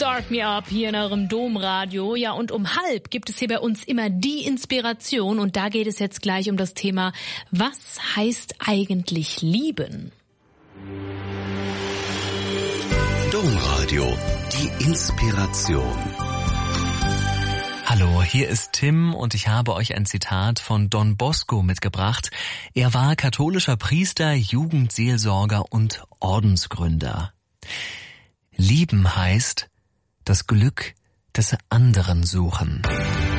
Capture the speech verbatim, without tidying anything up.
Start Me Up hier in eurem Domradio. Ja, und um halb gibt es hier bei uns immer die Inspiration. Und da geht es jetzt gleich um das Thema, was heißt eigentlich lieben? Domradio, die Inspiration. Hallo, hier ist Tim und ich habe euch ein Zitat von Don Bosco mitgebracht. Er war katholischer Priester, Jugendseelsorger und Ordensgründer. Lieben heißt das Glück des anderen suchen.